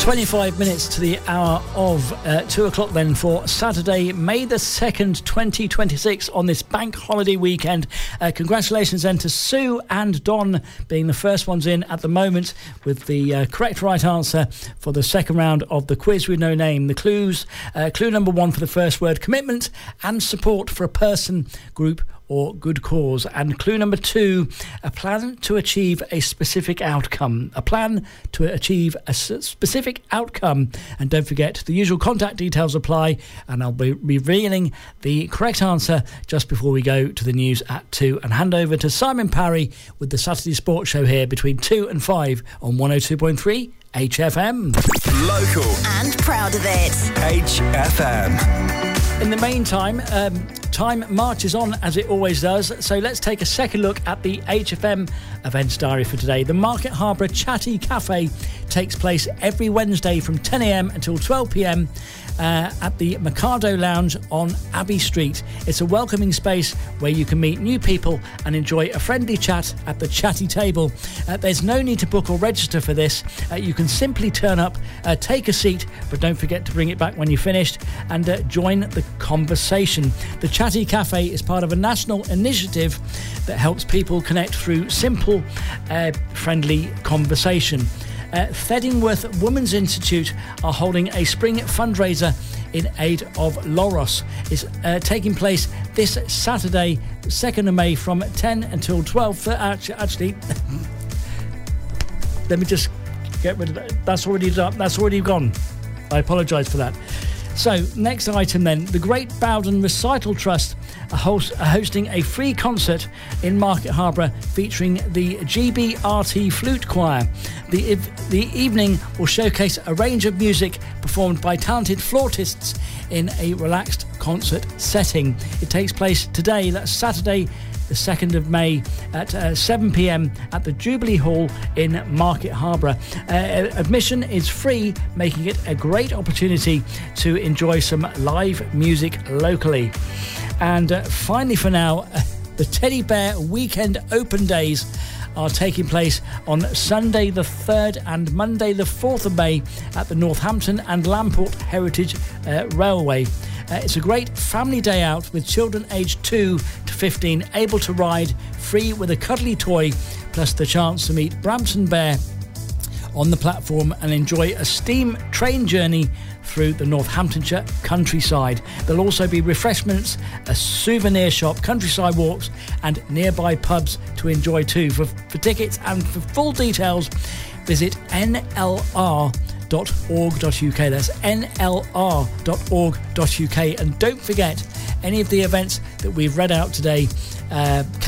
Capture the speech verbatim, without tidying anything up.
twenty-five minutes to the hour of uh, two o'clock then for Saturday, May the second, twenty twenty-six on this bank holiday weekend. Uh, congratulations then to Sue and Don being the first ones in at the moment with the uh, correct right answer for the second round of the quiz with no name. The clues, uh, clue number one for the first word, commitment and support for a person, group or good cause. And clue number two, a plan to achieve a specific outcome. A plan to achieve a specific outcome. And don't forget, the usual contact details apply, and I'll be revealing the correct answer just before we go to the news at two and hand over to Simon Parry with the Saturday Sports Show here between two and five on one oh two point three H F M. Local. And proud of it. H F M. In the meantime, um, time marches on as it always does, so let's take a second look at the H F M events diary for today. The Market Harbour Chatty Cafe takes place every Wednesday from ten a.m. until twelve p.m. Uh, at the Mikado Lounge on Abbey Street. It's a welcoming space where you can meet new people and enjoy a friendly chat at the chatty table. Uh, there's no need to book or register for this. Uh, you can simply turn up, uh, take a seat, but don't forget to bring it back when you're finished, and uh, join the conversation. The Chatty Cafe is part of a national initiative that helps people connect through simple, uh, friendly conversation. Uh, Thedingworth Women's Institute are holding a spring fundraiser in aid of Loros. It's uh, taking place this Saturday, second of May, from ten until twelve. Actually, actually let me just get rid of that. That's already done. That's already gone. I apologise for that. So, next item then. The Great Bowden Recital Trust are, host, are hosting a free concert in Market Harbour featuring the G B R T Flute Choir. The, the evening will showcase a range of music performed by talented flautists in a relaxed concert setting. It takes place today, that's Saturday, the second of May at uh, seven p.m. at the Jubilee Hall in Market Harbour. Uh, admission is free, making it a great opportunity to enjoy some live music locally. And uh, finally for now, uh, the Teddy Bear Weekend Open Days are taking place on Sunday the third and Monday the fourth of May at the Northampton and Lamport Heritage uh, Railway. Uh, it's a great family day out with children aged two to fifteen able to ride free with a cuddly toy, plus the chance to meet Brampton Bear on the platform and enjoy a steam train journey through the Northamptonshire countryside. There'll also be refreshments, a souvenir shop, countryside walks and nearby pubs to enjoy too. For, for tickets and for full details, visit N L R dot org dot U K. That's N L R dot org dot U K. And don't forget, any of the events that we've read out today uh,